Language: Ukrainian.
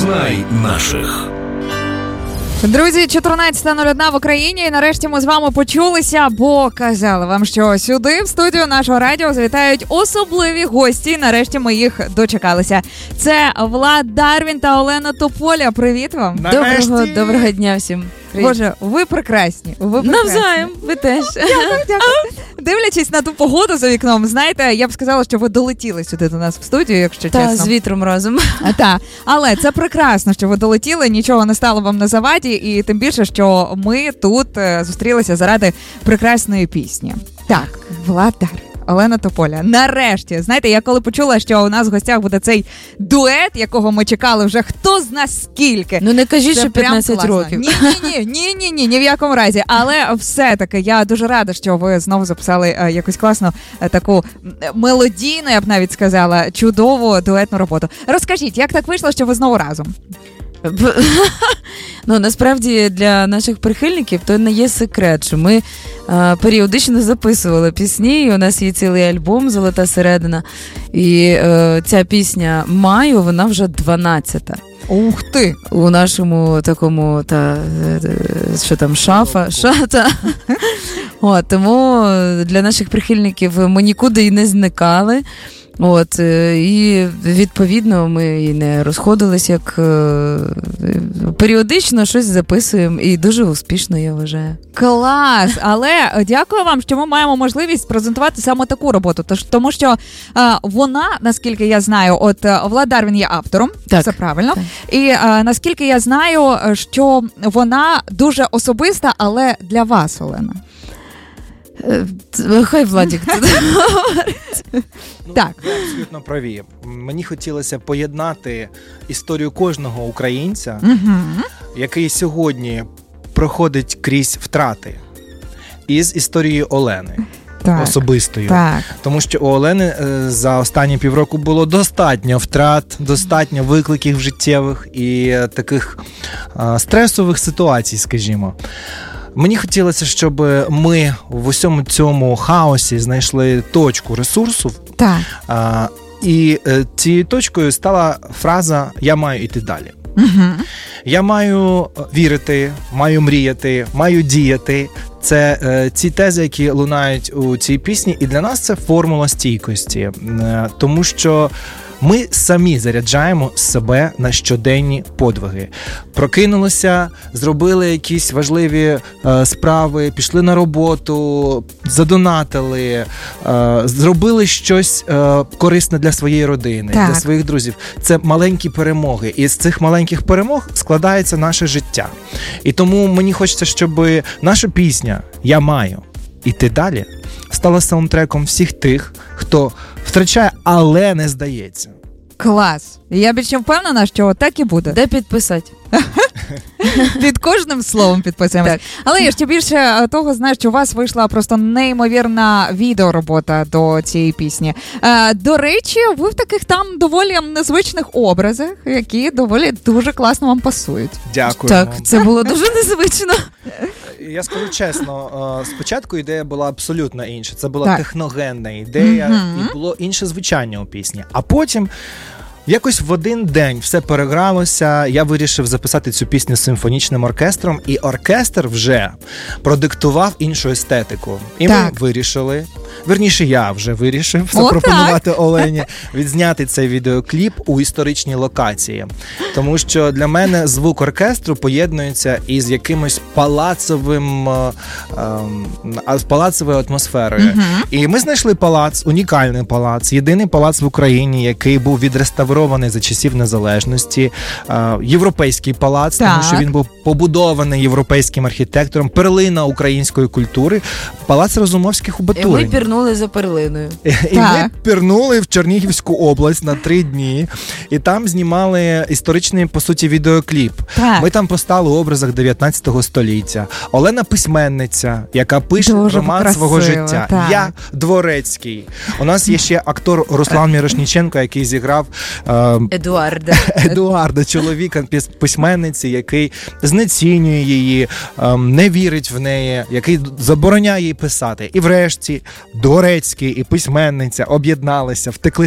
Знай наших. Друзі, 14:01 в Україні, і нарешті ми з вами почулися, бо казали вам, що сюди, в студію нашого радіо, завітають особливі гості, нарешті ми їх дочекалися. Це Влад Дарвін та Олена Тополя. Привіт вам! Доброго дня всім! Привіт. Боже, ви прекрасні. Навзаєм, ви теж. Дякую. Дивлячись на ту погоду за вікном, знаєте, я б сказала, що ви долетіли сюди до нас в студію, якщо чесно. Та, з вітром разом. Так, але це прекрасно, що ви долетіли, нічого не стало вам на заваді, і тим більше, що ми тут зустрілися заради прекрасної пісні. Так, Влад Дарвін, Олена Тополя. Нарешті, знаєте, я коли почула, що у нас в гостях буде цей дует, якого ми чекали вже хто з нас скільки. Ну не кажіть, що 15 років. Ні, ні в якому разі. Але все-таки я дуже рада, що ви знову записали якусь класну таку мелодійну, я б навіть сказала, чудову дуетну роботу. Розкажіть, як так вийшло, що ви знову разом? Ну, насправді, для наших прихильників то не є секрет, що ми періодично записували пісні, і у нас є цілий альбом «Золота середина», і ця пісня «Маю», вона вже 12-та. Ух ти! У нашому такому, що там, шата. Тому для наших прихильників ми нікуди і не зникали. І відповідно ми і не розходились, як періодично щось записуємо, і дуже успішно, я вважаю. Клас! Але дякую вам, що ми маємо можливість презентувати саме таку роботу, тому що вона, наскільки я знаю, Влад Дарвін є автором, так, все правильно, так. І наскільки я знаю, що вона дуже особиста, але для вас, Олена. Хай Владик тут говорить. Так. Ви абсолютно праві. Мені хотілося поєднати історію кожного українця, який сьогодні проходить крізь втрати, із історією Олени. Так, особистою. Так. Тому що у Олени за останні півроку було достатньо втрат, достатньо викликів життєвих і таких стресових ситуацій, скажімо. Мені хотілося, щоб ми в усьому цьому хаосі знайшли точку ресурсу. Так. І цією точкою стала фраза «Я маю йти далі». Я маю вірити, маю мріяти, маю діяти. Це ці тези, які лунають у цій пісні, і для нас це формула стійкості. Тому що ми самі заряджаємо себе на щоденні подвиги. Прокинулися, зробили якісь важливі справи, пішли на роботу, задонатили, зробили щось корисне для своєї родини, так, для своїх друзів. Це маленькі перемоги. І з цих маленьких перемог складається наше життя. І тому мені хочеться, щоб наша пісня «Я маю іти далі» стала саундтреком всіх тих, хто втрачає, але не здається. Клас. Я більше впевнена, що так і буде. Де підписати? Під кожним словом підписуємось. Але я ще більше того знаю, що у вас вийшла просто неймовірна відеоробота до цієї пісні. До речі, ви в таких там доволі незвичних образах, які доволі дуже класно вам пасують. Дякую. Так, це було дуже незвично. Я скажу чесно, спочатку ідея була абсолютно інша. Це була техногенна ідея, і було інше звучання у пісні. А потім якось в один день все перегралося, я вирішив записати цю пісню з симфонічним оркестром, і оркестр вже продиктував іншу естетику. І ми вирішили, верніше я вже вирішив запропонувати Олені відзняти цей відеокліп у історичній локації. Тому що для мене звук оркестру поєднується із якимось палацовою атмосферою. І ми знайшли палац, унікальний палац, єдиний палац в Україні, який був відреставрований за часів незалежності, європейський палац, тому що він був побудований європейським архітектором, перлина української культури, палац Розумовських у Батурині. І ми пірнули за перлиною. І ми пірнули в Чернігівську область на 3 дні, і там знімали історичний, по суті, відеокліп. Ми там постали у образах 19 століття. Олена письменниця, яка пише роман свого життя. Я Дворецький. У нас є ще актор Руслан Мірошніченко, який зіграв Едуарда, чоловіка письменниці, який знецінює її, не вірить в неї, який забороняє їй писати. І врешті Дворецький і письменниця об'єдналися, втекли